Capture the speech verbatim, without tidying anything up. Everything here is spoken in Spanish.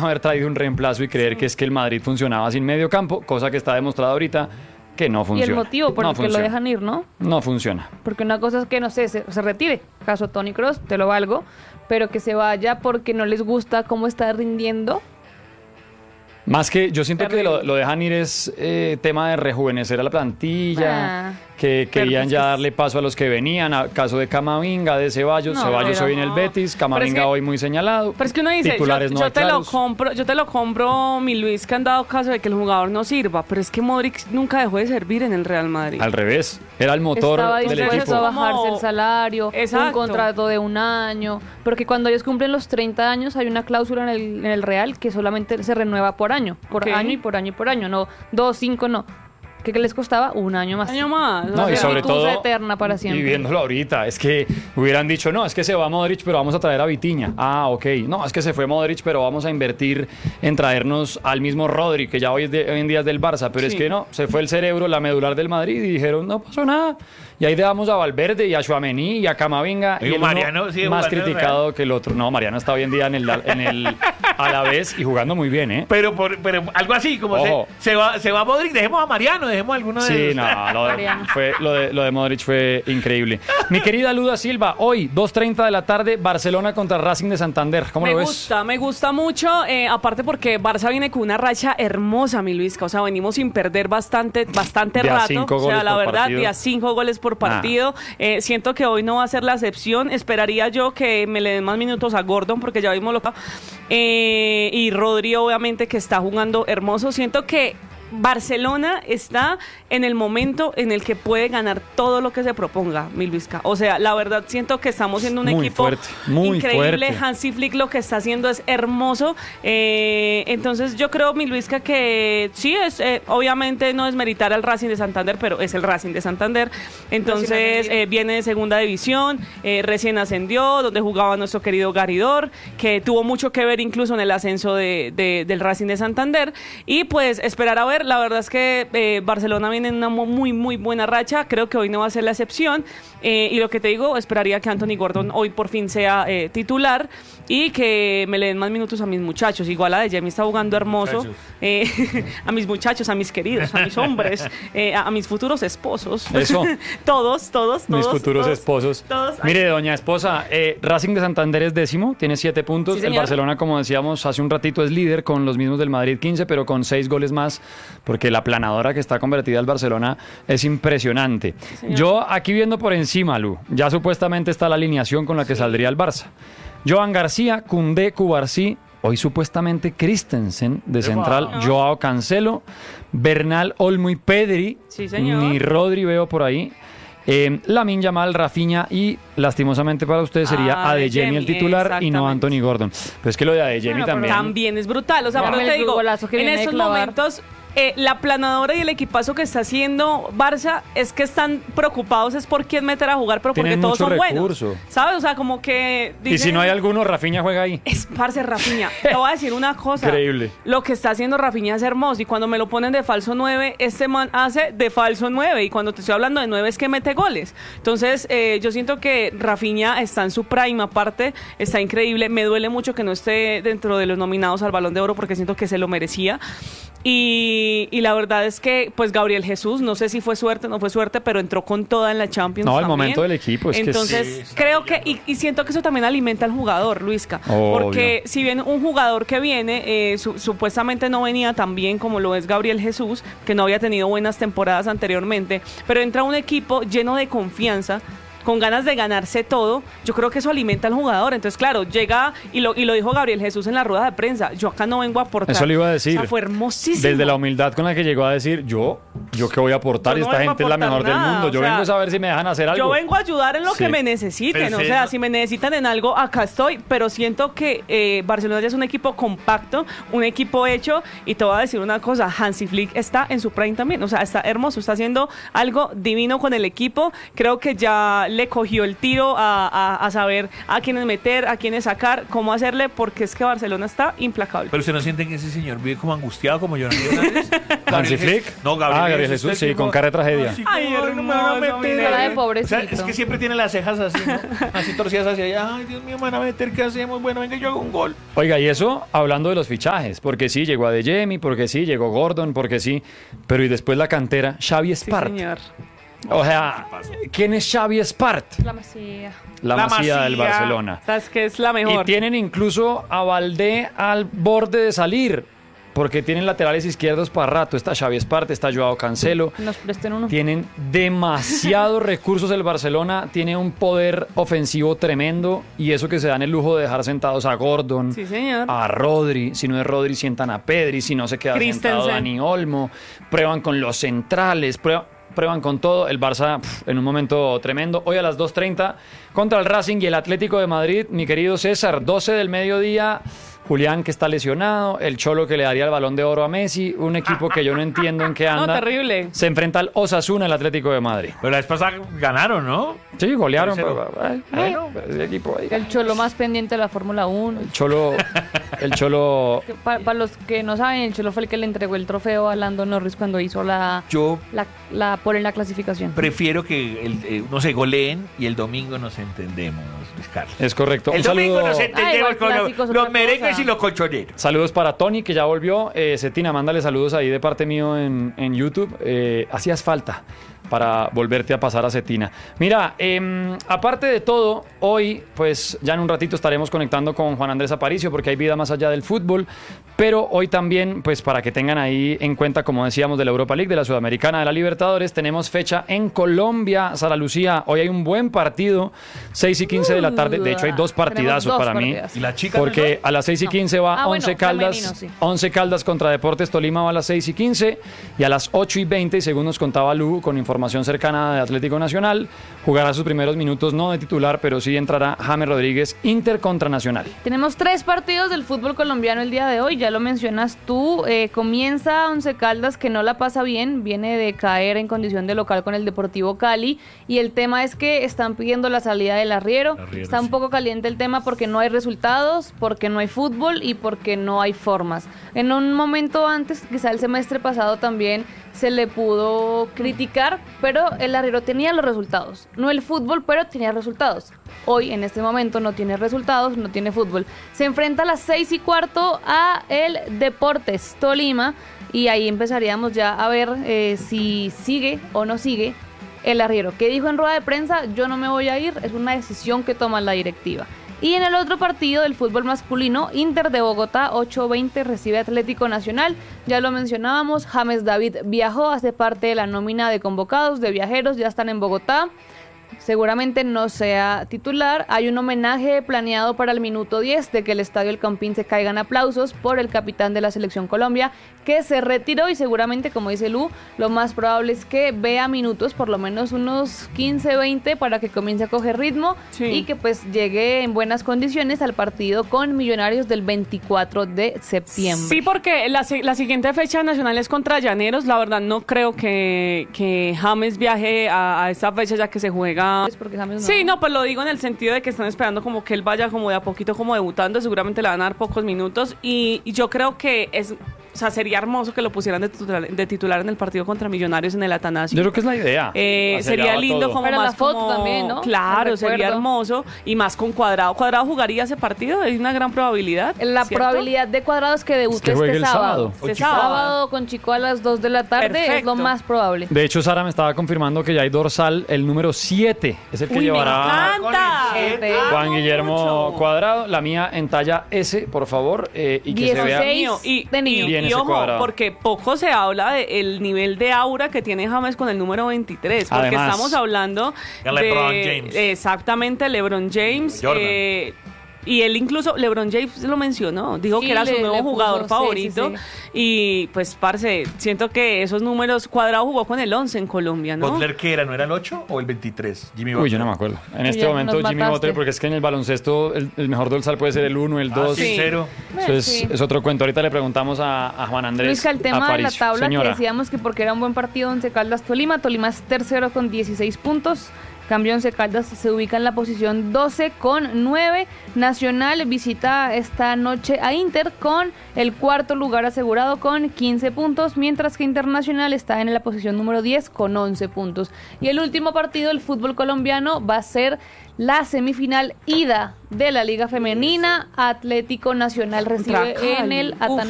no haber traído un reemplazo y creer que es que el Madrid funcionaba sin medio campo, cosa que está demostrado ahorita que no funciona. Y el motivo por no el que funciona. lo dejan ir, ¿no? No funciona. Porque una cosa es que, no sé, se, se retire, caso Toni Kroos, te lo valgo, pero que se vaya porque no les gusta cómo está rindiendo. Más que yo siento Terrible. que lo, lo dejan ir es eh, tema de rejuvenecer a la plantilla, Ah, que querían pues ya que darle paso a los que venían, a caso de Camavinga, de Ceballos, No, Ceballos pero hoy en el no. Betis, Camavinga Pero es que- hoy muy señalado, Pero es que uno dice, yo, titulares no yo hay te lo claros. compro, yo te lo compro, mi Luis, que han dado caso de que el jugador no sirva, pero es que Modric nunca dejó de servir en el Real Madrid. Al revés, era el motor estaba del dispuesto equipo. a bajarse Como- el salario, Exacto. un contrato de un año, porque cuando ellos cumplen los treinta años hay una cláusula en el, en el Real que solamente se renueva por año, por Ok. año y por año y por año, no dos, cinco, no. ¿Qué, qué les costaba? Un año más. Un año más. No, o y sea, sobre tusa todo, eterna para siempre. y viéndolo ahorita, es que hubieran dicho, no, es que se va Modric, pero vamos a traer a Vitinha. Ah, ok. No, es que se fue Modric, pero vamos a invertir en traernos al mismo Rodri, que ya hoy, es de- hoy en día es del Barça. Pero Sí. es que no, se fue el cerebro, la medular del Madrid, y dijeron, no pasó nada. Y ahí dejamos a Valverde y a Tchouaméni y a Camavinga. Y Y el uno Mariano sigue más jugando en el criticado que el otro. No, Mariano está hoy en día en el, en el Alavés y jugando muy bien, ¿eh? Pero, por, pero algo así, como se, Ojo. se va se va Modric, dejemos a Mariano, dejemos a alguno de Sí, ellos. no, lo de, Mariano. fue, lo, de, lo de Modric fue increíble. Mi querida Luda Silva, hoy, dos treinta de la tarde, Barcelona contra Racing de Santander. ¿Cómo me lo ves? gusta, me gusta mucho, eh, aparte porque Barça viene con una racha hermosa, mi Luisca, o sea, venimos sin perder bastante, bastante De a rato, cinco o sea, goles la por verdad, partido. de a cinco goles por partido, eh, siento que hoy no va a ser la excepción, esperaría yo que me le den más minutos a Gordon, porque ya vimos lo que... Eh, y Rodri, obviamente, que está jugando hermoso, siento que Barcelona está en el momento en el que puede ganar todo lo que se proponga, mi Luisca. O sea, la verdad siento que estamos siendo un Muy equipo fuerte, muy increíble. fuerte. Hansi Flick lo que está haciendo es hermoso. Eh, entonces yo creo, mi Luisca, que sí, es eh, obviamente no es meritar al Racing de Santander, pero es el Racing de Santander. Entonces ascendido. eh, viene de segunda división, eh, recién ascendió, donde jugaba nuestro querido Garidor, que tuvo mucho que ver incluso en el ascenso de, de- del Racing de Santander. Y pues esperar a ver. La verdad es que eh, Barcelona viene en una mu- muy, muy buena racha. Creo que hoy no va a ser la excepción. Eh, y lo que te digo, esperaría que Anthony Gordon hoy por fin sea eh, titular y que me le den más minutos a mis muchachos. Igual a De Jemi está jugando hermoso. Muchachos. Eh, a mis muchachos, a mis queridos, a mis hombres, eh, a, a mis futuros esposos. Eso. todos, todos, todos. Mis futuros todos, esposos. todos. Mire, doña esposa, eh, Racing de Santander es décimo, tiene siete puntos. Sí, el señor. Barcelona, como decíamos hace un ratito, es líder con los mismos del Madrid, quince, pero con seis goles más, porque la planadora que está convertida al Barcelona es impresionante. señor. Yo aquí viendo por encima, Lu, ya supuestamente está la alineación con la que saldría el Barça. Joan García, Koundé, Cubarsí, hoy supuestamente Christensen de central, Ah. Joao Cancelo, Bernal, Olmo y Pedri, Sí, señor. ni Rodri veo por ahí. Eh, Lamine Yamal, Rafinha y lastimosamente para ustedes sería Ah, Adeyemi el Adeyemi, titular y no exactamente. Anthony Gordon. Pero es que lo de Adeyemi Bueno, pero también. También es brutal. O sea, Vean pero el te digo, golazo que en viene de estos clavar. momentos, eh, la planadora y el equipazo que está haciendo Barça es que están preocupados es por quién meter a jugar, pero porque Tienen todos mucho son recurso. buenos. ¿Sabes? O sea, como que... Y si no hay alguno, Rafinha juega ahí. Es parce Rafinha. Te voy a decir una cosa. Increíble. Lo que está haciendo Rafinha es hermoso. Y cuando me lo ponen de falso nueve, este man hace de falso nueve. Y cuando te estoy hablando de nueve es que mete goles. Entonces, eh, yo siento que Rafinha está en su prime. Aparte, está increíble. Me duele mucho que no esté dentro de los nominados al Balón de Oro porque siento que se lo merecía. Y, y la verdad es que, pues, Gabriel Jesús, no sé si fue suerte o no fue suerte, pero entró con toda en la Champions. No, el también. momento del equipo es que Entonces, sí, creo que, y, y siento que eso también alimenta al jugador, Luisca. Obvio. Porque si bien un jugador que viene, eh, su- supuestamente no venía tan bien como lo es Gabriel Jesús, que no había tenido buenas temporadas anteriormente, pero entra un equipo lleno de confianza, con ganas de ganarse todo, yo creo que eso alimenta al jugador. Entonces, claro, llega, y lo, y lo dijo Gabriel Jesús en la rueda de prensa, yo acá no vengo a aportar. Eso le iba a decir. O sea, fue hermosísimo. Desde la humildad con la que llegó a decir, yo, yo que voy a aportar, Yo y no esta vengo a gente es la aportar mejor del nada, mundo. Yo o sea, vengo a saber si me dejan hacer algo. Yo vengo a ayudar en lo Sí. que me necesiten, Pero o sí, sea, no- si me necesitan en algo, acá estoy, pero siento que eh, Barcelona ya es un equipo compacto, un equipo hecho, y te voy a decir una cosa, Hansi Flick está en su prime también, o sea, está hermoso, está haciendo algo divino con el equipo, creo que ya le cogió el tiro a, a- a saber a quiénes meter, a quiénes sacar, cómo hacerle, porque es que Barcelona está implacable. Pero usted no siente que ese señor vive como angustiado como Jonathan Hernández. Hansi Gabriel Flick. No, Gabriel, Ah, Gabriel Jesús, el sí, tipo- con cara de tragedia. Así Ay, como, no me van a hermoso, meter. mi Cara de nene. pobrecito. O sea, es que siempre tiene las cejas así, ¿no? Así torcidas hacia allá. Ay, Dios mío, me van a meter, ¿qué hacemos? Bueno, venga, yo hago un gol. Oiga, y eso hablando de los fichajes, porque sí, llegó Adeyemi, porque sí, llegó Gordon, porque sí, pero y después la cantera, Xavi Sí, Espart. señor. O sea, ¿quién es Xavi Espart? La Masía. La, La Masía del Masía. Barcelona. ¿Sabes qué es la Y mejor? tienen incluso a Valdé al borde de salir, porque tienen laterales izquierdos para rato. Está Xavi Espart, está Joao Cancelo. Nos presten uno. Tienen demasiados recursos el Barcelona, tiene un poder ofensivo tremendo y eso que se dan el lujo de dejar sentados a Gordon, Sí, señor. a Rodri, si no es Rodri sientan a Pedri, si no se queda sentado Christensen. Dani Olmo, prueban con los centrales, prueban, prueban con todo, el Barça pf, en un momento tremendo. Hoy a las dos treinta contra el Racing y el Atlético de Madrid, mi querido César, doce del mediodía. Julián que está lesionado, el Cholo que le daría el Balón de Oro a Messi, un equipo que yo no entiendo en qué No, anda. terrible. Se enfrenta al Osasuna, el Atlético de Madrid. Pero la vez pasada ganaron, ¿no? Sí, golearon. tres Pero, cero. ay, Bueno. ay, ese equipo ahí. El Cholo más pendiente de la Fórmula uno. El Cholo, el Cholo. Para los que no saben, el Cholo fue el que le entregó el trofeo a Lando Norris cuando hizo la, Yo la, la por en la clasificación. prefiero que, el, eh, no sé, goleen y el domingo nos entendemos, Luis Carlos. Es correcto. El Un domingo saludo, nos entendemos igual con clásicos, los, los otra merengues cosa. y los colchoneros. saludos para Tony, que ya volvió. Eh, Cetina, mándale saludos ahí de parte mío en, en YouTube. Eh, hacías falta para volverte a pasar a Cetina. Mira, eh, aparte de todo, hoy, pues ya en un ratito estaremos conectando con Juan Andrés Aparicio, porque hay vida más allá del fútbol. Pero hoy también, pues para que tengan ahí en cuenta, como decíamos, de la Europa League, de la Sudamericana, de la Libertadores, tenemos fecha en Colombia, Sara Lucía. Hoy hay un buen partido, seis y quince de la tarde. De hecho, hay dos Tenemos partidazos dos para partidas. Y la chica porque a las seis y quince va Ah, bueno, Once Caldas, femenino, sí. Once Caldas contra Deportes Tolima va a las seis y quince y a las ocho y veinte, y según nos contaba Lu, con información cercana de Atlético Nacional, jugará sus primeros minutos no de titular, pero sí entrará James Rodríguez, Inter contra Nacional. Tenemos tres partidos del fútbol colombiano el día de hoy, ya lo mencionas tú. Eh, comienza Once Caldas, que no la pasa bien, viene de caer en condición de local con el Deportivo Cali, y el tema es que están pidiendo la salida del arriero. Arriero, Está un sí. poco caliente el tema porque no hay resultados, porque no hay fútbol y porque no hay formas. En un momento antes, quizá el semestre pasado también se le pudo criticar, pero el arriero tenía los resultados. No el fútbol, pero tenía resultados. Hoy, en este momento, no tiene resultados, no tiene fútbol. Se enfrenta a las seis y cuarto a el Deportes Tolima, y ahí empezaríamos ya a ver eh, si sigue o no sigue el arriero. ¿Qué dijo en rueda de prensa? Yo no me voy a ir, es una decisión que toma la directiva. Y en el otro partido del fútbol masculino, Inter de Bogotá, ocho veinte, recibe Atlético Nacional. Ya lo mencionábamos, James David viajó, hace parte de la nómina de convocados, de viajeros, ya están en Bogotá. Seguramente no sea titular. Hay un homenaje planeado para el minuto diez de que el Estadio El Campín se caigan aplausos por el capitán de la Selección Colombia, que se retiró, y seguramente, como dice Lu, lo más probable es que vea minutos, por lo menos unos quince, veinte, para que comience a coger ritmo. Sí. Y que pues llegue en buenas condiciones al partido con Millonarios del veinticuatro de septiembre. Sí, porque la, si- la siguiente fecha nacional es contra Llaneros. La verdad no creo que, que James viaje a, a esa fecha, ya que se juega. Es porque James no- Sí, no, pues lo digo en el sentido de que están esperando como que él vaya como de a poquito como debutando. Seguramente le van a dar pocos minutos, y, y yo creo que es... O sea, sería hermoso que lo pusieran de titular, de titular en el partido contra Millonarios en el Atanasio. Yo creo que es la idea. Eh, Hacia allá sería va lindo todo. como Para más la foto como- también, ¿no? Claro, El sería recuerdo. hermoso, y más con Cuadrado. ¿Cuadrado jugaría ese partido? Hay una gran probabilidad. La ¿cierto? probabilidad de Cuadrado es que debute Es que juegue este el sábado. sábado. Este Chico. sábado. Sábado con Chico a las dos de la tarde es Perfecto. lo más probable. De hecho, Sara me estaba confirmando que ya hay dorsal, el número siete, es el que Uy, me llevará encanta. Siete. Juan Amo Guillermo mucho. Cuadrado, la mía en talla S, por favor, eh, y que se vea dieciséis. Mío. Y, de niño. y- Bien y ese ojo, Cuadrado. porque poco se habla del nivel de aura que tiene James con el número veintitrés, porque Además, estamos hablando de LeBron de James. exactamente LeBron James. Jordan. eh, y él incluso, LeBron James lo mencionó, dijo Sí, que era su le- nuevo le puso, jugador sí, favorito. sí, sí. Y pues, parce, siento que esos números, Cuadrado jugó con el once en Colombia, ¿no? ¿Butler qué era? ¿No era el ocho o el veintitrés? Jimmy Uy, yo Butler. no me acuerdo. En Sí, este ya momento nos Jimmy mataste. Butler, porque es que en el baloncesto el, el mejor dorsal puede ser el uno, el Ah, dos. sí, Sí. cero. Eso es, Sí. es otro cuento. Ahorita le preguntamos a, a Juan Andrés Luis, que el tema de la Aparicio. tabla, Señora. que decíamos que porque era un buen partido Once Caldas Tolima, Tolima es tercero con dieciséis puntos, Cambio Once Caldas se ubica en la posición doce con nueve. Nacional visita esta noche a Inter con el cuarto lugar asegurado con quince puntos, mientras que Internacional está en la posición número diez con once puntos. Y el último partido del fútbol colombiano va a ser la semifinal ida de la Liga Femenina. Atlético Nacional recibe Contra en el Cali. Atanasio